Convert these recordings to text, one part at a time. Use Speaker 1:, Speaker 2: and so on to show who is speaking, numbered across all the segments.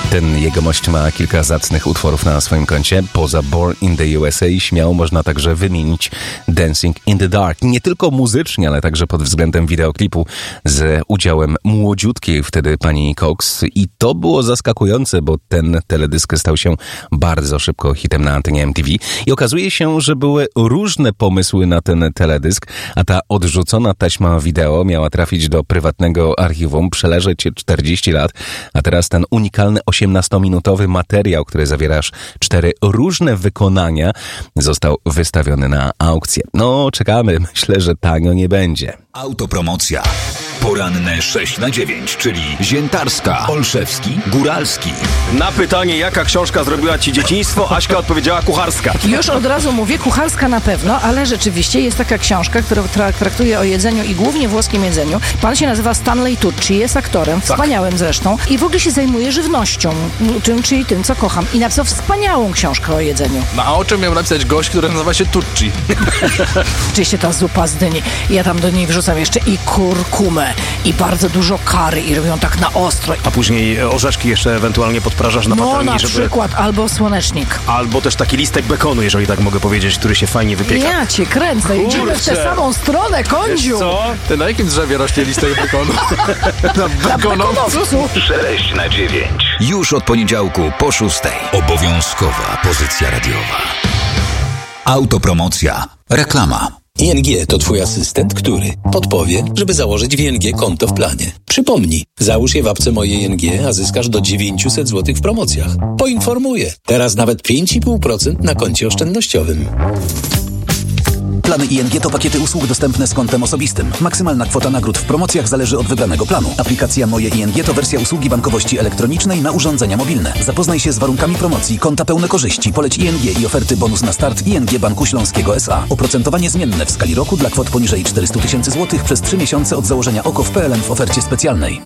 Speaker 1: Ten jegomość ma kilka zacnych utworów na swoim koncie. Poza Born in the USA śmiało można także wymienić Dancing in the Dark. Nie tylko muzycznie, ale także pod względem wideoklipu z udziałem młodziutkiej wtedy pani Cox. I to było zaskakujące, bo ten teledysk stał się bardzo szybko hitem na antenie MTV. I okazuje się, że były różne pomysły na ten teledysk, a ta odrzucona taśma wideo miała trafić do prywatnego archiwum, przeleżeć 40 lat, a teraz ten unikalny 18-minutowy materiał, który zawiera aż 4 różne wykonania, został wystawiony na aukcję. No, czekamy. Myślę, że tanio nie będzie.
Speaker 2: Autopromocja. Poranne 6/9, czyli Ziętarska, Olszewski, Góralski.
Speaker 3: Na pytanie, jaka książka zrobiła ci dzieciństwo, Aśka odpowiedziała kucharska.
Speaker 4: Już od razu mówię, kucharska na pewno, ale rzeczywiście jest taka książka, która traktuje o jedzeniu i głównie włoskim jedzeniu. Pan się nazywa Stanley Tucci, jest aktorem, wspaniałym zresztą i w ogóle się zajmuje żywnością, czyli tym, co kocham. I napisał wspaniałą książkę o jedzeniu.
Speaker 5: No a o czym miał napisać gość, który nazywa się Tucci?
Speaker 4: Oczywiście ta zupa z dyni. Ja tam do niej wrzucam jeszcze i kurkumę, i bardzo dużo kary i robią tak na ostro.
Speaker 3: A później orzeszki jeszcze ewentualnie podprażasz na patelni,
Speaker 4: na przykład, albo słonecznik.
Speaker 3: Albo też taki listek bekonu, jeżeli tak mogę powiedzieć, który się fajnie wypieka.
Speaker 4: Ja cię kręcę, idziemy w tę samą stronę, kądziu!
Speaker 5: Wiesz co? Ty na jakim drzewie rośnie listek bekonu?
Speaker 4: Na bekonowcu.
Speaker 2: 6/9. Już od poniedziałku po 6. Obowiązkowa pozycja radiowa. Autopromocja. Reklama.
Speaker 6: ING to Twój asystent, który podpowie, żeby założyć w ING konto w planie. Przypomnij, załóż je w apce Moje ING, a zyskasz do 900 zł w promocjach. Poinformuję, teraz nawet 5,5% na koncie oszczędnościowym.
Speaker 7: Plany ING to pakiety usług dostępne z kontem osobistym. Maksymalna kwota nagród w promocjach zależy od wybranego planu. Aplikacja Moje ING to wersja usługi bankowości elektronicznej na urządzenia mobilne. Zapoznaj się z warunkami promocji, konta pełne korzyści, poleć ING i oferty bonus na start ING Banku Śląskiego S.A. Oprocentowanie zmienne w skali roku dla kwot poniżej 400 000 złotych przez 3 miesiące od założenia OKO w PLN w ofercie specjalnej.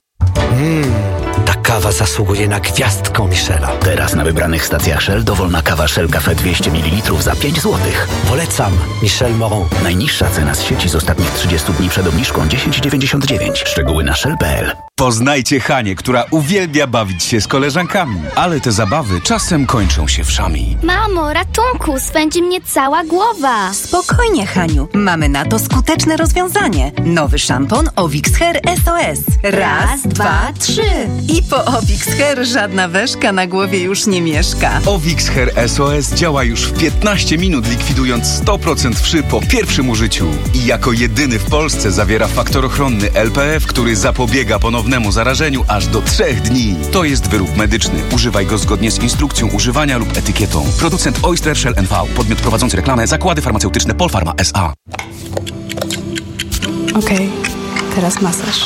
Speaker 8: Ta kawa zasługuje na gwiazdkę Michela.
Speaker 9: Teraz na wybranych stacjach Shell dowolna kawa Shell Cafe 200 ml za 5 zł.
Speaker 8: Polecam Michel Moron.
Speaker 9: Najniższa cena z sieci z ostatnich 30 dni przed obniżką 10,99. Szczegóły na shell.pl.
Speaker 10: Poznajcie Hanię, która uwielbia bawić się z koleżankami, ale te zabawy czasem kończą się wszami.
Speaker 11: Mamo, ratunku, swędzi mnie cała głowa.
Speaker 12: Spokojnie, Haniu, mamy na to skuteczne rozwiązanie. Nowy szampon Ovix Hair SOS. Raz, dwa, trzy. I po Ovix Hair żadna weszka na głowie już nie mieszka.
Speaker 10: Ovix Hair SOS działa już w 15 minut, likwidując 100% wszy po pierwszym użyciu. I jako jedyny w Polsce zawiera faktor ochronny LPF, który zapobiega ponownemu zarażeniu aż do 3 dni. To jest wyrób medyczny. Używaj go zgodnie z instrukcją używania lub etykietą. Producent Oyster Shell NV. Podmiot prowadzący reklamę. Zakłady farmaceutyczne Polpharma S.A.
Speaker 13: Okej, teraz masaż.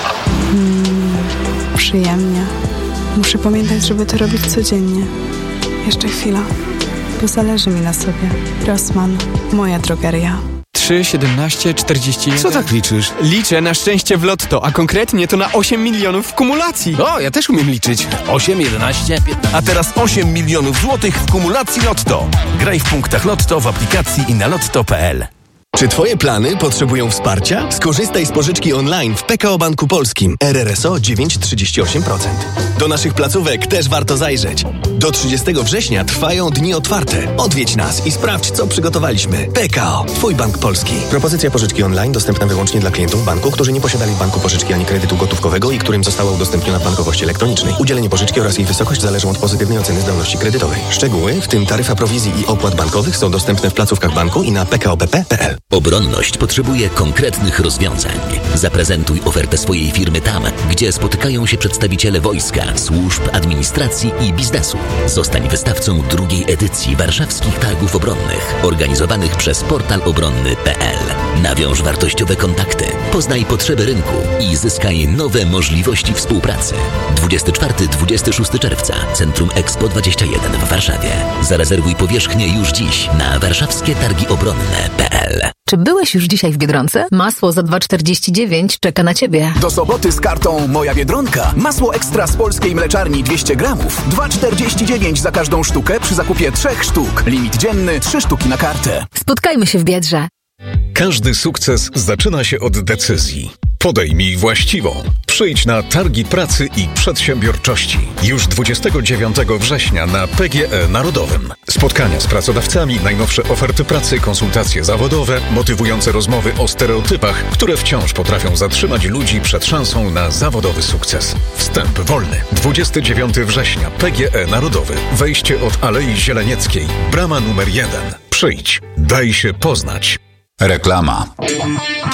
Speaker 13: Przyjemnie. Muszę pamiętać, żeby to robić codziennie. Jeszcze chwila, bo zależy mi na sobie. Rossmann, moja drogeria.
Speaker 5: 3, 17, 41...
Speaker 14: Co tak liczysz?
Speaker 5: Liczę na szczęście w lotto, a konkretnie to na 8 milionów w kumulacji.
Speaker 14: O, ja też umiem liczyć. 8, 11, 15... A teraz 8 milionów złotych w kumulacji Lotto. Graj w punktach Lotto w aplikacji i na lotto.pl.
Speaker 15: Czy Twoje plany potrzebują wsparcia? Skorzystaj z pożyczki online w PKO Banku Polskim. RRSO 9,38%. Do naszych placówek też warto zajrzeć. Do 30 września trwają dni otwarte. Odwiedź nas i sprawdź, co przygotowaliśmy. PKO, Twój bank polski.
Speaker 16: Propozycja pożyczki online dostępna wyłącznie dla klientów banku, którzy nie posiadali w banku pożyczki ani kredytu gotówkowego i którym została udostępniona w bankowości elektronicznej. Udzielenie pożyczki oraz jej wysokość zależą od pozytywnej oceny zdolności kredytowej. Szczegóły, w tym taryfa prowizji i opłat bankowych, są dostępne w placówkach banku i na pkobp.pl.
Speaker 17: Obronność potrzebuje konkretnych rozwiązań. Zaprezentuj ofertę swojej firmy tam, gdzie spotykają się przedstawiciele wojska, służb, administracji i biznesu. Zostań wystawcą drugiej edycji warszawskich targów obronnych, organizowanych przez portal obronny.pl. Nawiąż wartościowe kontakty, poznaj potrzeby rynku i zyskaj nowe możliwości współpracy. 24-26 czerwca, Centrum Expo 21 w Warszawie. Zarezerwuj powierzchnię już dziś na warszawskietargiobronne.pl.
Speaker 18: Czy byłeś już dzisiaj w Biedronce? Masło za 2,49 czeka na Ciebie.
Speaker 19: Do soboty z kartą Moja Biedronka. Masło ekstra z polskiej mleczarni 200 gramów. 2,49 za każdą sztukę przy zakupie 3 sztuk. Limit dzienny 3 sztuki na kartę.
Speaker 18: Spotkajmy się w Biedrze.
Speaker 20: Każdy sukces zaczyna się od decyzji. Podejmij właściwą. Przyjdź na Targi Pracy i Przedsiębiorczości. Już 29 września na PGE Narodowym. Spotkania z pracodawcami, najnowsze oferty pracy, konsultacje zawodowe, motywujące rozmowy o stereotypach, które wciąż potrafią zatrzymać ludzi przed szansą na zawodowy sukces. Wstęp wolny. 29 września PGE Narodowy. Wejście od Alei Zielenieckiej. Brama numer 1. Przyjdź. Daj się poznać.
Speaker 2: Reklama.